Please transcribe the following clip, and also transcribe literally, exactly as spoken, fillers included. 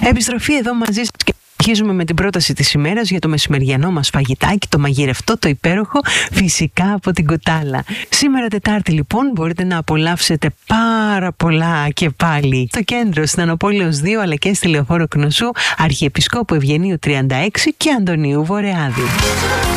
Επιστροφή εδώ μαζί σας και αρχίζουμε με την πρόταση της ημέρας για το μεσημεριανό μας φαγητάκι, το μαγειρευτό, το υπέροχο, φυσικά από την Κουτάλα. Σήμερα Τετάρτη λοιπόν μπορείτε να απολαύσετε πάρα πολλά και πάλι στο κέντρο, στην Ανοπόλεως δύο αλλά και στη Λεωφόρο Κνωσού, Αρχιεπισκόπου Ευγενίου τριάντα έξι και Αντωνίου Βορεάδη.